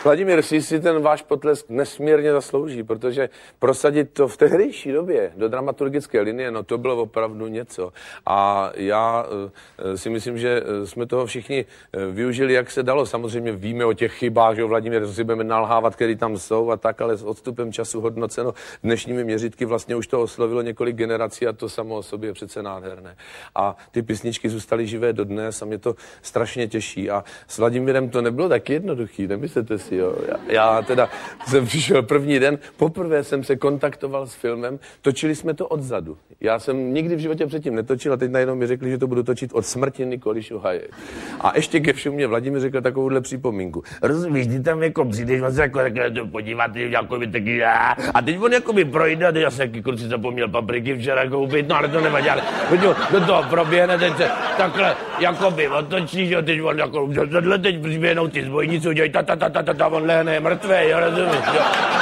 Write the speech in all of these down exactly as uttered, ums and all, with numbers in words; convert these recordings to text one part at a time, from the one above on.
Vladimír si si ten váš potlesk nesmírně zaslouží, protože prosadit to v tehdejší době do dramaturgické linie, no to bylo opravdu něco. A já si myslím, že jsme toho všichni využili, jak se dalo. Samozřejmě víme o těch chybách, že Vladimír si budeme nalhávat, který tam jsou a tak, ale s odstupem času hodnoceno dnešními měřítky vlastně už to oslovilo několik generací a to samo o sobě je přece nádherné. A ty písničky zůstaly živé dodnes a mě to strašně těší. A s Vladimírem to nebylo tak jednoduchý, nemyslete si, jo. Já, já teda jsem přišel první den, poprvé jsem se kontaktoval s filmem, točili jsme to odzadu. Já jsem nikdy v životě předtím netočil a teď najednou mi řekli, že to budu točit od smrti Nikoli Šuhaje. A ještě ke všemu mě Vladimír řekl takovouhle připomínku. Rozumíš, ty tam jako přijdeš, vlastně jako takhle to podívat, jako by taky já. A teď on jako by projde, a teď asi jaký kluci zapomněl papriky včera koupit, no ale to nevadí, ale do toho proběhne, teď se takhle jako by otočí, že teď on jako, tohle teď přiběhnou ty zbojnice, udělají ta ta ta ta ta ta, on lehne mrtvej, jo, rozumíš, jo.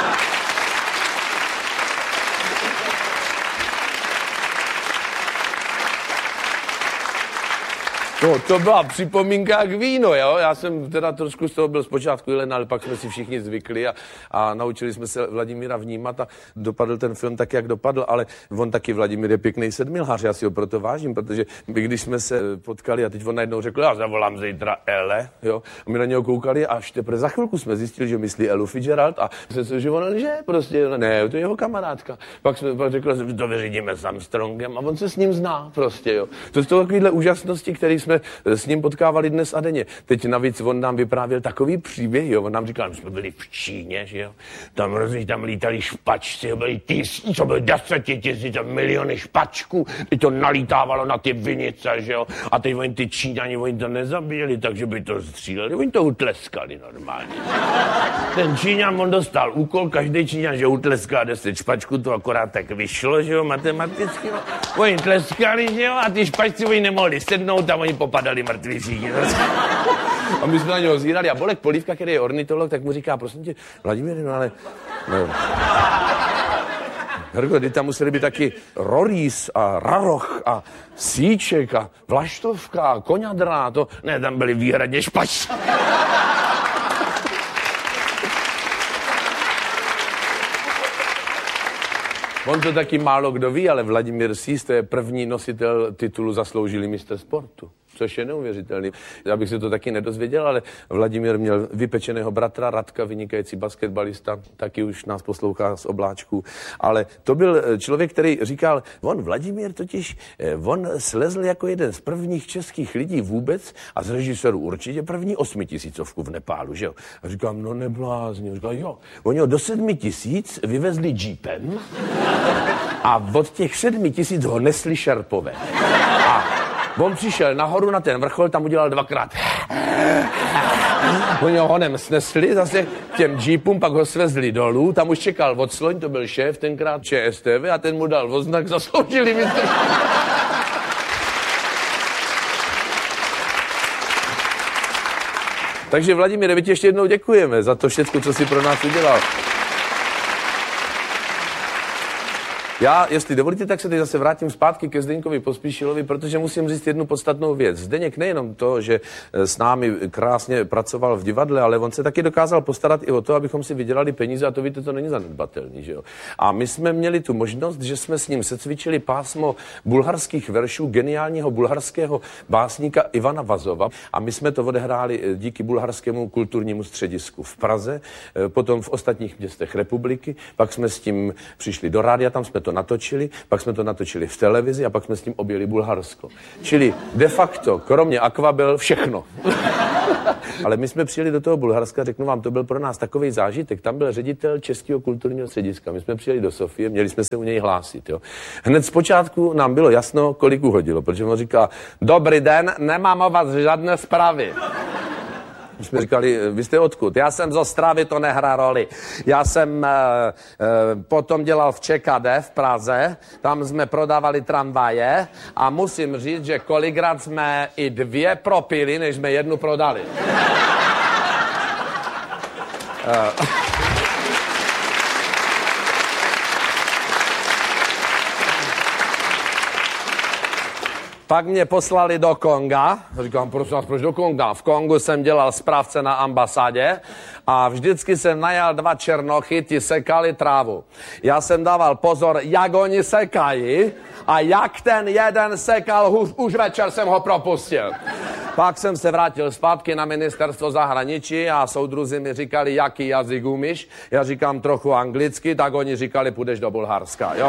No, to byla připomínka k víno, jo. Já jsem teda trošku z toho byl zpočátku jelen, ale pak jsme si všichni zvykli a, a naučili jsme se Vladimíra vnímat a dopadl ten film tak, jak dopadl, ale on taky Vladimír je pěkný sedmilhář, já si ho proto vážím, protože my, když jsme se potkali a teď on najednou řekl, já zavolám zítra Ele, jo. A my na něho koukali a až teprve za chvilku jsme zjistili, že myslí Elu Fitzgerald a se, že on lže, prostě, ne, to je jeho kamarádka. Pak jsme pak řekli, že to vyřídíme s Armstrongem a on se s ním zná, prostě, jo. To jsou takovýhle úžasnosti, které jsme s ním potkávali dnes a denně. Teď navíc on nám vyprávěl takový příběh, jo. On nám říkal, že jsme byli v Číně, že jo. Tam rozumíš, tam lítali špačci, byli tisíc, byli desetitisíce, miliony špačků, i to nalítávalo na ty vinice, že jo. A teď oni ty Číňani, oni to nezabíjeli, takže by to stříleli, oni to utleskali normálně. Ten Číňan, on dostal úkol, každý Číňan, že utleská deset špačků, to akorát tak vyšlo, že jo, matematicky. Oni tleskali, že jo, a ty špačci oni nemohli sednout, tam oni popadali mrtví všichni. A my jsme na něho zírali a Bolek Polívka, který je ornitolog, tak mu říká, prosím tě, Vladimír, no ale... No. Hrgo, kdy tam museli být taky Rorís a Raroch a Síček a Vlaštovka a Koňadra, to... Ne, tam byli výhradně špačci. On to taky málo kdo ví, ale Vladimír Sýs, to je první nositel titulu zasloužilý mistr sportu. Což je neuvěřitelný. Já bych se to taky nedozvěděl, ale Vladimír měl vypečeného bratra Radka, vynikající basketbalista, taky už nás poslouchá z obláčků. Ale to byl člověk, který říkal, on Vladimír totiž, on slezl jako jeden z prvních českých lidí vůbec a z režisérů určitě první osmitisícovku v Nepálu, že jo. A říkám, no neblázni. Říkal, jo, oni ho do sedmi tisíc vyvezli džípem a od těch sedmi tisíc ho nesli šerpové. A on přišel nahoru na ten vrchol, tam udělal dvakrát. Oni ho honem snesli zase těm džípům, pak ho svezli dolů, tam už čekal Vocloň, to byl šéf tenkrát ČSTV a ten mu dal oznak zasloužilý mistr. Takže Vladimíre, my ti ještě jednou děkujeme za to všechno, co jsi pro nás udělal. Já, jestli dovolíte, tak se teď zase vrátím zpátky ke Zdeňkovi Pospíšilovi, protože musím říct jednu podstatnou věc. Zdeněk nejenom to, že s námi krásně pracoval v divadle, ale on se taky dokázal postarat i o to, abychom si vydělali peníze a to víte, to není zanedbatelný, že jo. A my jsme měli tu možnost, že jsme s ním secvičili pásmo bulharských veršů geniálního bulharského básníka Ivana Vazova a my jsme to odehráli díky bulharskému kulturnímu středisku v Praze, potom v ostatních městech republiky, pak jsme s tím přišli do rádia, tam jsme to natočili, pak jsme to natočili v televizi a pak jsme s tím objeli Bulharsko. Čili de facto, kromě Aquabel, všechno. Ale my jsme přijeli do toho Bulharska, řeknu vám, to byl pro nás takový zážitek. Tam byl ředitel Českého kulturního střediska. My jsme přijeli do Sofie, měli jsme se u něj hlásit. Jo. Hned zpočátku nám bylo jasno, kolik uhodilo, protože on říká, dobrý den, nemám o vás žádné zprávy. My jsme říkali, vy jste odkud? Já jsem z Ostravy, to nehrá roli. Já jsem e, e, potom dělal v ČKD v Praze, tam jsme prodávali tramvaje a musím říct, že kolikrát jsme i dvě propili, než jsme jednu prodali. e, Pak mě poslali do Konga. Říkám, prosím vás, proč do Konga? V Kongu jsem dělal správce na ambasádě a vždycky jsem najal dva černochy, ti sekali trávu. Já jsem dával pozor, jak oni sekají a jak ten jeden sekal, už, už večer jsem ho propustil. Pak jsem se vrátil zpátky na ministerstvo zahraničí a soudruzi mi říkali, jaký jazyk umíš. Já říkám trochu anglicky, tak oni říkali, půjdeš do Bulharska, jo.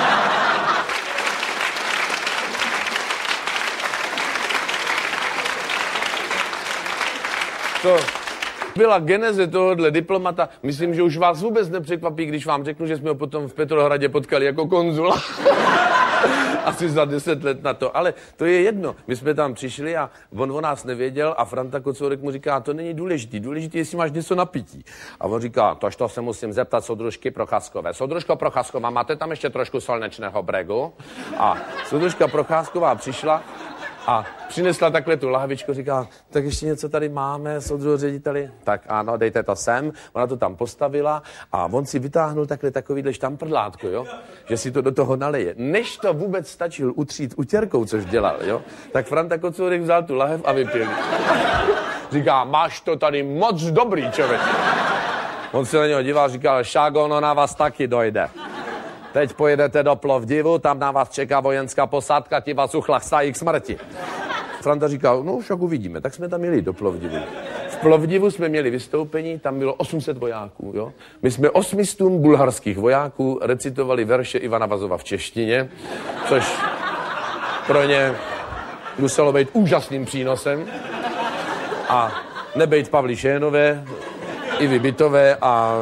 To byla geneze tohohle diplomata. Myslím, že už vás vůbec nepřekvapí, když vám řeknu, že jsme ho potom v Petrohradě potkali jako konzula. Asi za deset let na to. Ale to je jedno. My jsme tam přišli a on o nás nevěděl a Franta Kocourek mu říká, to není důležitý. Důležitý, jestli máš něco na pití. A on říká, tož to se musím zeptat soudružky Procházkové. Soudružko Procházková, máte tam ještě trošku solnečného bregu? A soudružka Procházková přišla a přinesla takhle tu lahvičku, říká, tak ještě něco tady máme, soudruho řediteli? Tak ano, dejte to sem. Ona to tam postavila a on si vytáhnul takhle takovýhle štamprlátko, jo? Že si to do toho naleje. Než to vůbec stačil utřít utěrkou, což dělal, jo? Tak Franta Kocourek vzal tu lahev a vypil. Říká, máš to tady moc dobrý, člověk. On se na něho díval, říkal, Šágo, ono na vás taky dojde. Teď pojedete do Plovdivu, tam na vás čeká vojenská posádka, ti vás uchlastají k smrti. Franta říkal, no však uvidíme, tak jsme tam jeli do Plovdivu. V Plovdivu jsme měli vystoupení, tam bylo osm set vojáků, jo. My jsme osmistům bulharských vojáků recitovali verše Ivana Vazova v češtině, což pro ně muselo být úžasným přínosem. A nebejt Pavly Šénové, Ivy Bytové a...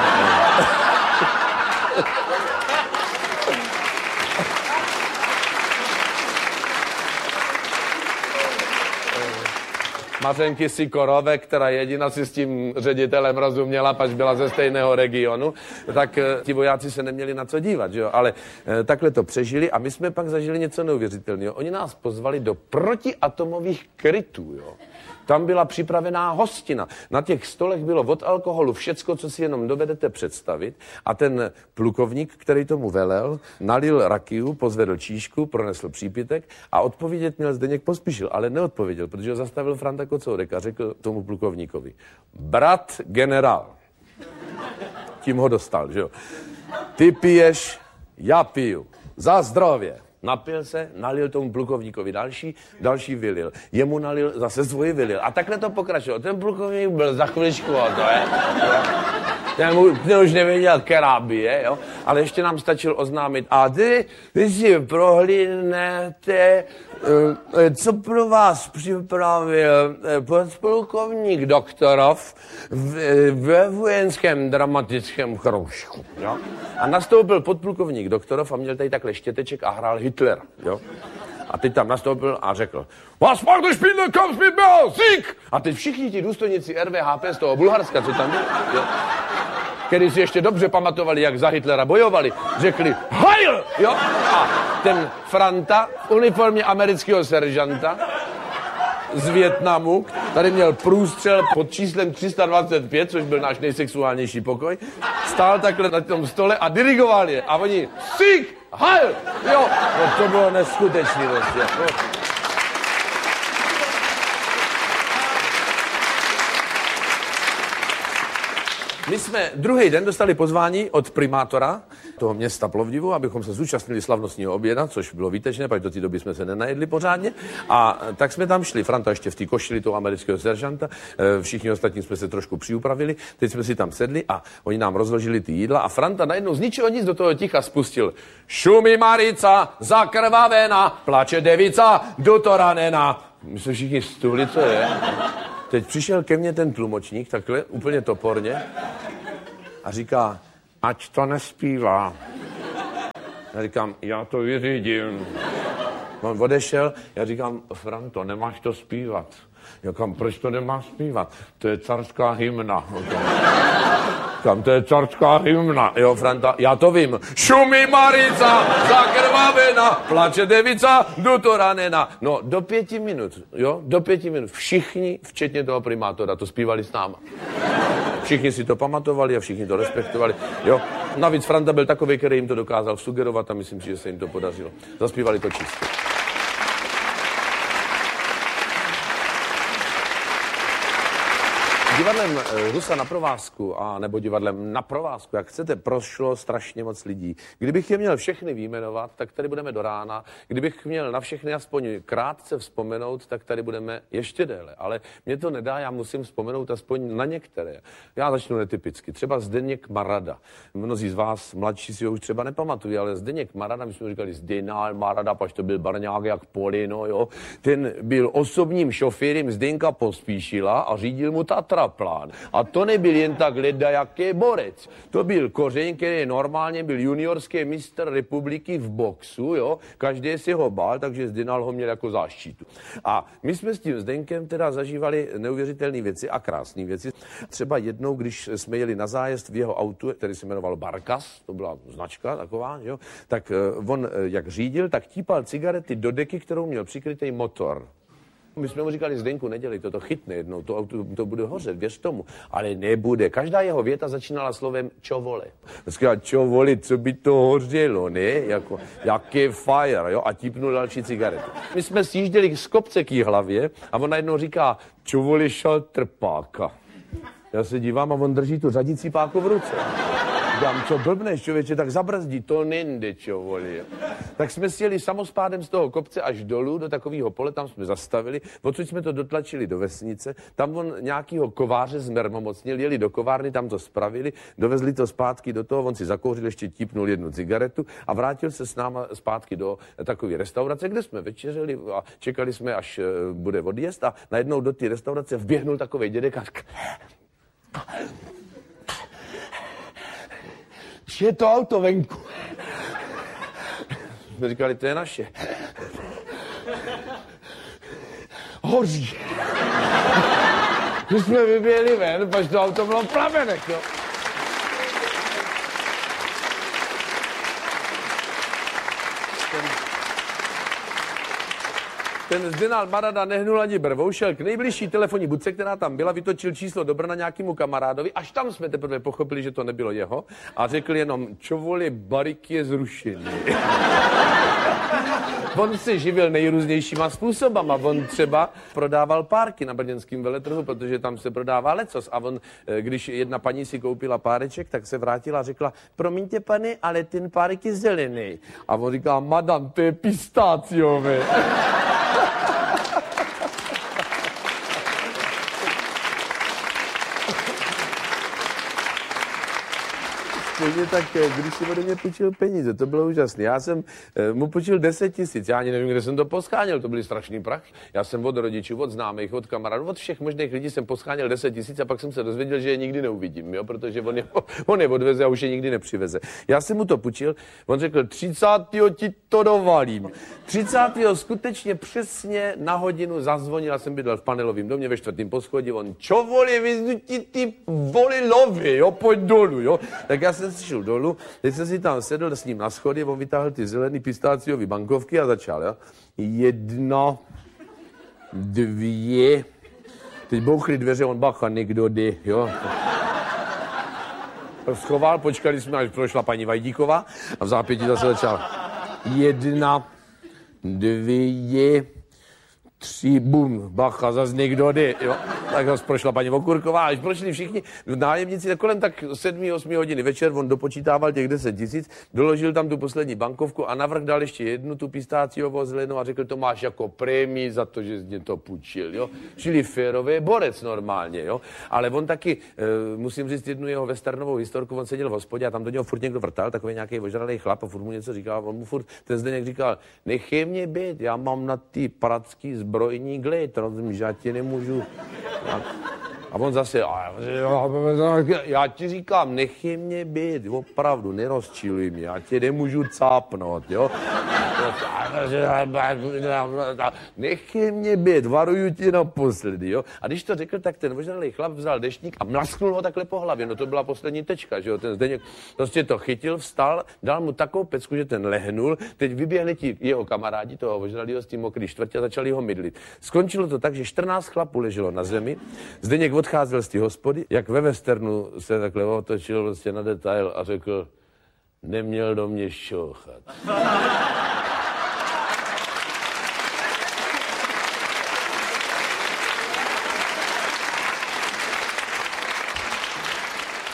Mařenky Sikorové, která jediná si s tím ředitelem rozuměla, pač byla ze stejného regionu, tak ti vojáci se neměli na co dívat, že jo? Ale takhle to přežili a my jsme pak zažili něco neuvěřitelného. Oni nás pozvali do protiatomových krytů, jo? Tam byla připravená hostina. Na těch stolech bylo od alkoholu všecko, co si jenom dovedete představit. A ten plukovník, který tomu velel, nalil rakiu, pozvedl číšku, pronesl přípitek a odpovědět měl Zdeněk Pospíšil, ale neodpověděl, protože ho zastavil Franta Kocourek a řekl tomu plukovníkovi, brat generál. Tím ho dostal, že jo. Ty piješ, já piju. Za zdrově. Napil se, nalil tomu plukovníkovi další, další vylil. Jemu nalil, zase svoji vylil. A takhle to pokračovalo. Ten plukovník byl za chviličku, to je. Ten, mu, ten už nevěděl, která bije, jo. Ale ještě nám stačil oznámit. A ty, vy si prohlídnete, co pro vás připravil podplukovník Doktorov ve vojenském dramatickém kroužku, jo. A nastoupil podplukovník Doktorov a měl tady takhle štěteček a hrál Hitler, jo. A teď tam nastoupil a řekl, was macht der Spieler, kommst mit mir, Sieg! A teď všichni ti důstojníci R V H P z toho Bulharska, co tam byli, jo, který si ještě dobře pamatovali, jak za Hitlera bojovali, řekli Heil! Jo? A ten Franta v uniformě amerického seržanta z Vietnamu, tady měl průstřel pod číslem tři sta dvacet pět, což byl náš nejsexuálnější pokoj, stál takhle na tom stole a dirigoval je. A oni Sieg! Heil! Jo, no to bylo neskutečný vlastně. No. My jsme druhý den dostali pozvání od primátora toho města Plovdivu, abychom se zúčastnili slavnostního oběda, což bylo výtečné, protože do té doby jsme se nenajedli pořádně. A tak jsme tam šli, Franta ještě v té košili toho amerického seržanta, všichni ostatní jsme se trošku přiupravili, teď jsme si tam sedli a oni nám rozložili ty jídla a Franta najednou z ničeho nic do toho ticha spustil. Šumí Marica, zakrvavená, plače devica, dotoranena. My jsme všichni stůli, co je? Teď přišel ke mně ten tlumočník, takhle, úplně toporně, a říká, ať to nespívá. Já říkám, já to vyřídím. On odešel, já říkám, Franto, nemáš to zpívat. Já říkám, proč to nemáš zpívat? To je carská hymna. Říkám, to je carská hymna. Jo, Franta, já to vím. Šumí Marica, zakrvavena, plače devica, dotoranena. No, do pěti minut, jo, do pěti minut. Všichni, včetně toho primátora, to zpívali s náma. Všichni si to pamatovali a všichni to respektovali, jo. Navíc Franta byl takový, který jim to dokázal sugerovat a myslím si, že se jim to podařilo. Zaspívali to čistě. Divadlem Husa na provázku, a nebo divadlem na provázku, jak chcete, prošlo strašně moc lidí. Kdybych je měl všechny vyjmenovat, tak tady budeme do rána. Kdybych měl na všechny aspoň krátce vzpomenout, tak tady budeme ještě déle. Ale mě to nedá, já musím vzpomenout aspoň na některé. Já začnu netypicky. Třeba Zdeněk Marada. Mnozí z vás mladší si ho už třeba nepamatují, ale Zdeněk Marada, my jsme říkali Zdenál Marada, pač to byl barňák jak Polino, jo. Ten byl osobním šoférem Zdenka Pospíšila a řídil mu Tatraplán. A to nebyl jen tak ledajaký borec. To byl Kořeň, který normálně byl juniorský mistr republiky v boxu, jo. Každý si ho bál, takže Zdenál ho měl jako záštitu. A my jsme s tím Zdenkem teda zažívali neuvěřitelné věci a krásné věci. Třeba jednou, když jsme jeli na zájezd v jeho autu, který se jmenoval Barkas, to byla značka taková, jo, tak on jak řídil, tak típal cigarety do deky, kterou měl přikrytý motor. My jsme mu říkali, Zdenku, nedělej to, to chytne jednou, to auto to bude hořet, věř tomu. Ale nebude. Každá jeho věta začínala slovem čo vole. Říkal, čo vole, co by to hořelo, ne? Jako, jaký fire, jo? A típnul další cigaretu. My jsme sjížděli z kopce k jí hlavě a on najednou říká, čo vole, šaltrpáka. Já se dívám a on drží tu řadící páku v ruce. Dám, co blbneš, člověče, tak zabrzdí, to nejde, čo volí. Tak jsme sjeli samospádem z toho kopce až dolů do takového pole, tam jsme zastavili, odsud jsme to dotlačili do vesnice, tam on nějakýho kováře zmermomocnil, jeli do kovárny, tam to spravili, dovezli to zpátky do toho, on si zakouřil, ještě típnul jednu cigaretu a vrátil se s náma zpátky do takové restaurace, kde jsme večeřili a čekali jsme, až bude odjezd a najednou do té restaurace vběhnul takovej dědek a je to auto venku. Jsme říkali, to je naše. Hoří. My jsme vyběhli ven, pač to auto bylo plamenek, jo. Ten Zdenál Marada nehnul ani brvou, šel k nejbližší telefonní budce, která tam byla, vytočil číslo do Brna nějakému kamarádovi, až tam jsme teprve pochopili, že to nebylo jeho a řekl jenom, čo voli, barik je zrušený. On se živil nejrůznějšíma způsobama. On třeba prodával párky na brněnském veletrhu, protože tam se prodává lecos. A on, když jedna paní si koupila páreček, tak se vrátila a řekla, promiňte, pane, ale ten párek je zelený. A on říká, madam, to je pistáciové. Stejně tak, když si ode mě půjčil peníze, to bylo úžasné. Já jsem mu půjčil deset tisíc, já ani nevím, kde jsem to poscháněl, to byly strašný prach. Já jsem od rodičů, od známých, od kamarádů, od všech možných lidí jsem poscháněl deset tisíc a pak jsem se dozvěděl, že je nikdy neuvidím, jo, protože on je, on je odveze a už je nikdy nepřiveze. Já jsem mu to půjčil, on řekl, třicátého ti to dovalím. třicátého skutečně přesně na hodinu zazvonil, já jsem bydlel v panelovém domě ve čtvrtém poschodí, on, čo voli, vyzdu ti ty voli lovy, jo, pojď dolů, jo. Tak já jsem šel dolů, teď jsem si tam sedl s ním na schody, on vytáhl ty zelený pistáciový bankovky a začal, jo. Jedna, dvě, teď bouchly dveře, on bacha, někdo jde, jo. Schoval, počkali jsme, až prošla paní Vajdíková a v zápětí zase začal. Jedna, dvě, tři, bum, bacha, zase někdo jde, jo. Tak ho prošla paní Okurková, až prošli všichni nájemníci, kolem tak sedm osm hodiny večer, on dopočítával těch deset tisíc, doložil tam tu poslední bankovku a navrch dal ještě jednu tu pistáciovou zelenou a řekl, to máš jako prémii za to, že jsi mě to půjčil, jo. Čili férový borec normálně, jo. Ale on taky, e, musím říct jednu jeho westernovou historku, on seděl v hospodě a tam do něho furt někdo vrtal, takový nějaký ožralý chlap a furt mu něco říkal, on mu furt, ten Zdeněk říkal, nechej mě být, já mám na ty pracký zbrojní glejt, rozumíš, já ti nemůžu. A on zase, já ti říkám, nechej mě být, opravdu, nerozčiluj mě, já tě nemůžu cápnout, jo. Nechej mě být, varuju ti naposledy, jo. A když to řekl, tak ten ožralý chlap vzal deštník a mlasknul ho takhle po hlavě, no to byla poslední tečka, že jo. Ten Zdeněk prostě to chytil, vstal, dal mu takovou pecku, že ten lehnul, teď vyběhli ti jeho kamarádi, toho ožralýho s tím mokrý čtvrtě a začali ho mydlit. Skončilo to tak, že čtrnáct chlapů leželo na zemi, Zdeněk odcházel z té hospody, jak ve westernu se takhle otočil vlastně na detail a řekl, neměl do mě šouchat.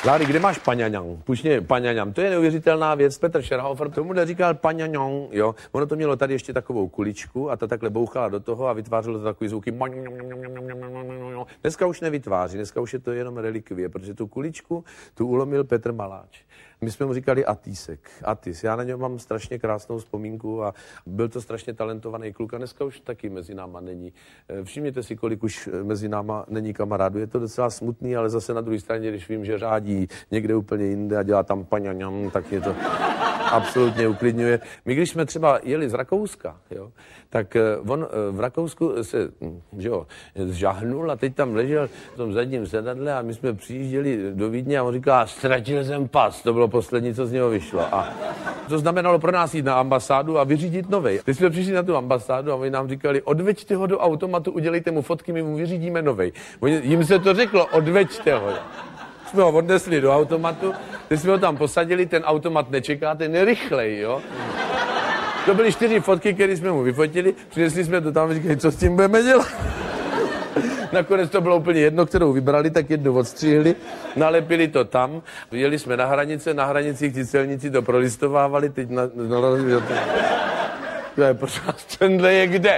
Lári, kde máš paňaňang? Pušně paňaňang. To je neuvěřitelná věc. Petr Scherhofer tomu říkal paňaňang, jo. Ono to mělo tady ještě takovou kuličku a ta takhle bouchala do toho a vytvářelo to takový zvuky. Dneska už nevytváří, dneska už je to jenom relikvie, protože tu kuličku tu ulomil Petr Maláč. My jsme mu říkali Atísek. Atis. Já na něm mám strašně krásnou vzpomínku a byl to strašně talentovaný kluk a dneska už taky mezi náma není. Všimněte si, kolik už mezi náma není kamarádů. Je to docela smutný, ale zase na druhé straně, když vím, že řádí někde úplně jinde a dělá tam paňaňam, tak je to absolutně uklidňuje. My, když jsme třeba jeli z Rakouska, jo, tak on v Rakousku se, že jo, žahnul a teď tam ležel v tom zadním sedadle a my jsme přijížděli do Vídně a on říká, ztratil jsem pas, to bylo poslední, co z něho vyšlo. A to znamenalo pro nás jít na ambasádu a vyřídit novej. Teď jsme přišli na tu ambasádu a oni nám říkali, odveďte ho do automatu, udělejte mu fotky, my mu vyřídíme novej. Oni, jim se to řeklo, odveďte ho. Jsme ho odnesli do automatu, teď jsme ho tam posadili, ten automat nečeká, ten je rychlej, jo. To byly čtyři fotky, které jsme mu vyfotili, přinesli jsme to tam a říkali, co s tím budeme dělat? Nakonec to bylo úplně jedno, kterou vybrali, tak jednu odstřihli, nalepili to tam, jeli jsme na hranice, na hranicích ti celníci to prolistovávali, teď na... na, na to je pořád, tenhle je kde?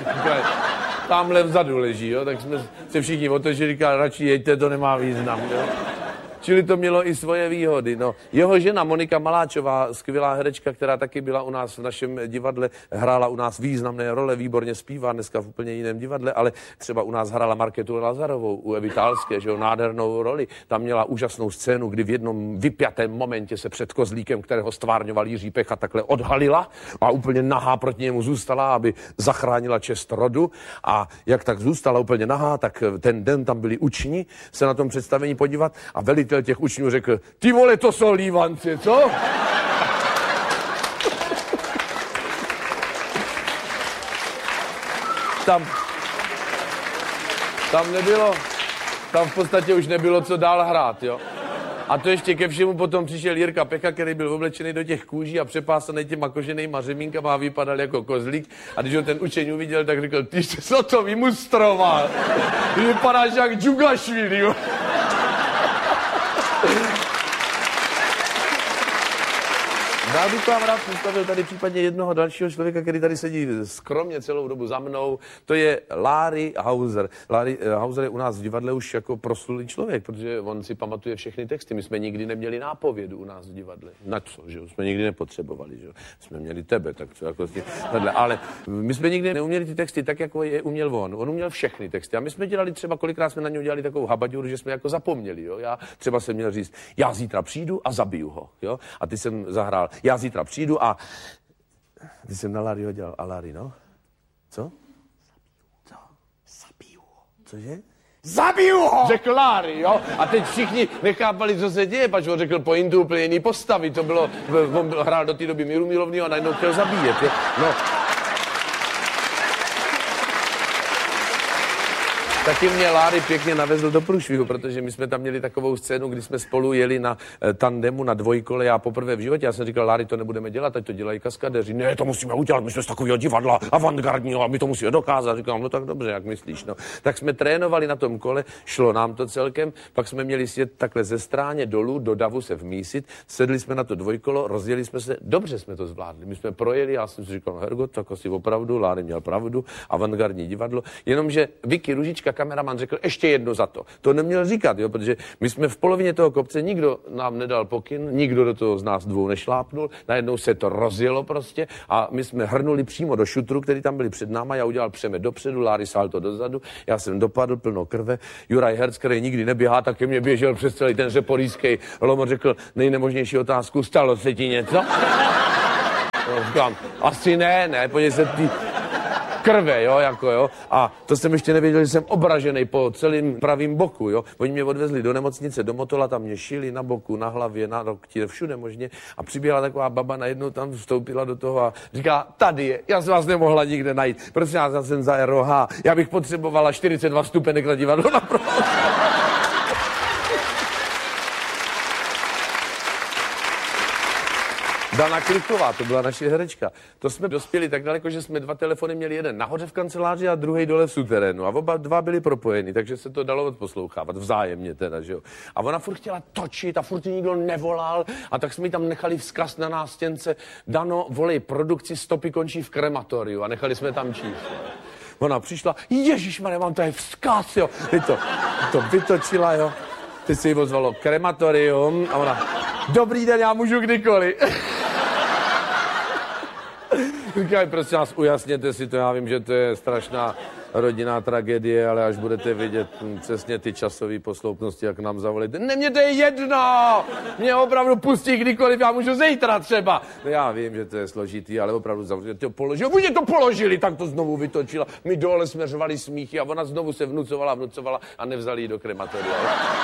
Tamhle vzadu leží, jo, tak jsme se všichni otočili, říkali, radši jeďte, to nemá význam, jo. Čili to mělo i svoje výhody. No. Jeho žena Monika Maláčová, skvělá herečka, která taky byla u nás v našem divadle, hrála u nás významné role, výborně zpívá, dneska v úplně jiném divadle, ale třeba u nás hrála Markétu Lazarovou, u Evy Tálské, že jo, nádhernou roli. Tam měla úžasnou scénu, kdy v jednom vypjatém momentě se před kozlíkem, kterého stvárňoval Jiří Pecha, takhle odhalila a úplně nahá proti němu zůstala, aby zachránila čest rodu. A jak tak zůstala úplně nahá, tak ten den tam byli učni se na tom představení podívat a velitel těch učňů řekl, ty vole, to jsou lívanci, co? Tam, tam nebylo, tam v podstatě už nebylo co dál hrát, jo. A to ještě ke všemu potom přišel Jirka Pecha, který byl oblečený do těch kůží a přepásaný těma koženýma řemínkama a vypadal jako kozlík. A když ho ten učeň uviděl, tak řekl, ty jsi se to vymustroval. Ty vypadáš jak Džugašvili, jo. Já bych vám rád představil tady případně jednoho dalšího člověka, který tady sedí skromně celou dobu za mnou. To je Larry Hauser. Larry Hauser je u nás v divadle už jako proslulý člověk, protože on si pamatuje všechny texty. My jsme nikdy neměli nápovědu u nás v divadle. Na co, že jo? Jsme nikdy nepotřebovali, že jo? Jsme měli tebe, tak co jako tím. Ale my jsme nikdy neuměli ty texty tak, jako je uměl on. On uměl všechny texty. A my jsme dělali třeba, kolikrát jsme na něj dělali takovou habaďuru, že jsme jako zapomněli, jo? Já třeba jsem měl říct, já zítra přijdu a zabiju ho, jo? A ty jsem zahrál, já zítra přijdu a... Ty jsem na Larryho dělal. A Larry, no? Co? Co? Zabiju ho. Cože? Zabiju ho! Řekl Larry, jo? A teď všichni nechápali, co se děje, pač on řekl pointu úplně jiný postavy. To bylo... On hrál do té doby Míru Milovnýho a najednou chtěl zabíjet, jo? No... Taky mě Larry pěkně navezl do průšvihu, protože my jsme tam měli takovou scénu, kdy jsme spolu jeli na e, tandemu, na dvojkole, já poprvé v životě. Já jsem říkal, Larry, to nebudeme dělat, ať to dělají kaskadeři. Ne, to musíme udělat, my jsme z takového divadla avantgardního a my to musíme dokázat. Říkám, no tak dobře, jak myslíš, no. Tak jsme trénovali na tom kole, šlo nám to celkem, pak jsme měli sjet takhle ze stráně dolů, do davu se vmísit, sedli jsme na to dvojkolo, rozjeli jsme se, dobře jsme to zvládli. My jsme projeli, já jsem si říkal, no Hergot, tak asi opravdu, Larry měl pravdu, avantgardní divadlo, jenomže Vicky Ružička, kameraman, řekl ještě jedno za to. To neměl říkat, jo, protože my jsme v polovině toho kopce, nikdo nám nedal pokyn, nikdo do toho z nás dvou nešlápnul, najednou se to rozjelo prostě a my jsme hrnuli přímo do šutru, který tam byli před náma, já udělal přemet dopředu, Larry salto dozadu, já jsem dopadl plno krve, Juraj Herc, který nikdy neběhá, tak ke mně běžel přes celý ten řeporískej lomot, řekl nejnemožnější otázku, stalo se ti něco? No, říkám, asi ne, ne, podívej se ty krve, jo, jako jo. A to jsem ještě nevěděl, že jsem obražený po celém pravým boku, jo. Oni mě odvezli do nemocnice, do Motola, tam mě šili na boku, na hlavě, na lokti, všude možně. A přiběhla taková baba, najednou tam vstoupila do toho a říká, tady je, já jsem vás nemohla nikde najít. Prosím vás, já jsem za R O H, já bych potřebovala čtyřicet dva stupenek na divadlo na provoz. Dana Klichová, to byla naše herečka. To jsme dospěli tak daleko, že jsme dva telefony měli, jeden nahoře v kanceláři a druhý dole v suterénu. A oba dva byli propojeni, takže se to dalo odposlouchávat vzájemně teda, že jo. A ona furt chtěla točit a furt ji nikdo nevolal a tak jsme jí tam nechali vzkaz na nástěnce: Dano, volej produkci, stopy končí v krematoriu, a nechali jsme tam číslo. Ona přišla: Ježišmarja, mám tady vzkaz, jo. Teď to, to vytočila, jo. Teď se jí ozvalo krematorium a ona: Dobrý den, já můžu kdykoliv. Říkaj, prosím vás, ujasněte si to, já vím, že to je strašná rodinná tragédie, ale až budete vidět hm, přesně ty časové posloupnosti, jak nám zavolíte. Ne, mě to je jedno! Mě opravdu pustí kdykoliv, já můžu zítra třeba. No já vím, že to je složitý, ale opravdu zavolíte, to položili. Oni to položili, tak to znovu vytočila. My dole jsme řvali smíchy a ona znovu se vnucovala, vnucovala a nevzali ji do krematoria.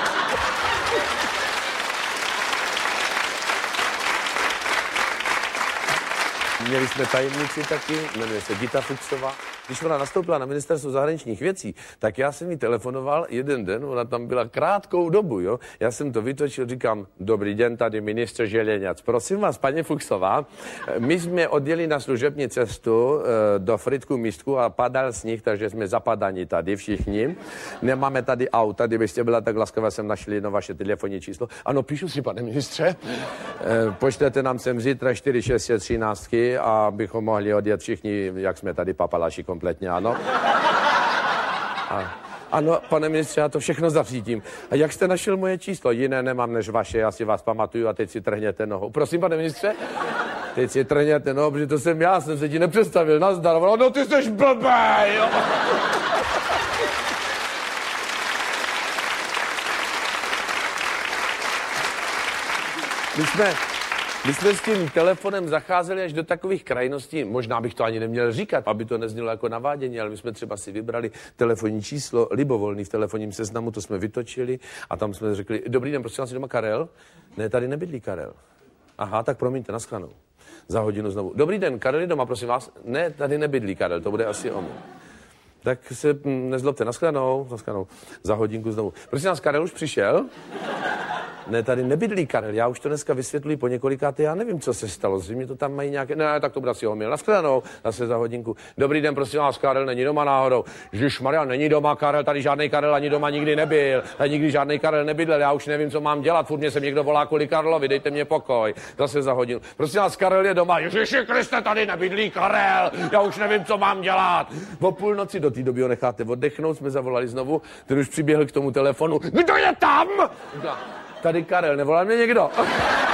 Měli jsme tajemnici taky, jmenuje se Gita Fuchsová. Když ona nastoupila na ministerstvo zahraničních věcí, tak já jsem jí telefonoval jeden den, ona tam byla krátkou dobu, jo. Já jsem to vytočil, říkám: Dobrý den, tady ministr Želeňac. Prosím vás, paní Fuchsová, my jsme odjeli na služební cestu e, do Frýdku Místku a padal sníh, takže jsme zapadani tady všichni. Nemáme tady auta, kdybyste byla tak laskavá, jsem našli no vaše telefonní číslo. Ano, píšu si, pane ministře. E, pošlete nám sem zítra čtyři šest třináct, abychom mohli odjet všichni, jak jsme tady papalaši kompletně, ano. A, ano, pane ministře, já to všechno zařídím. A jak jste našel moje číslo? Jiné nemám než vaše, já si vás pamatuju a teď si trhněte nohou. Prosím, pane ministře? Teď si trhněte nohou, protože to jsem já, jsem se ti nepředstavil. Nazdar. No ty jsi blbej, jo. My jsme... My jsme s tím telefonem zacházeli až do takových krajností, možná bych to ani neměl říkat, aby to neznělo jako navádění, ale my jsme třeba si vybrali telefonní číslo, libovolný v telefonním seznamu, to jsme vytočili a tam jsme řekli: Dobrý den, prosím vás, je doma Karel? Ne, tady nebydlí Karel. Aha, tak promiňte, nashledanou. Za hodinu znovu: Dobrý den, Karel je doma, prosím vás? Ne, tady nebydlí Karel, to bude asi on. Tak se nezlobte, nashledanou, nashledanou. Za hodinku znovu: Prosím vás, Karel už přišel? Ne, tady nebydlí Karel, já už to dneska vysvětluji po několikáté, já nevím, co se stalo, zřejmě to tam mají nějaké, ne, tak to bude asi omyl. Nashledanou, zase za hodinku: Dobrý den, prosím vás, Karel není doma náhodou? Ježišmarja, není doma Karel, tady žádný Karel ani doma nikdy nebyl, tady nikdy žádný Karel nebydlel, já už nevím, co mám dělat, furt mě sem někdo volá kvůli Karlovi, dejte mě pokoj. Zase za hodinu: Prosím vás, Karel je doma? Ježiši Kriste, tady nebydlí Karel, já už nevím, co mám dělat. O půlnoci, do té doby ho necháte oddechnout, jsme zavolali znovu, ten už přiběhl k tomu telefonu: Kdo je tam? Tady Karel, nevolá mě někdo?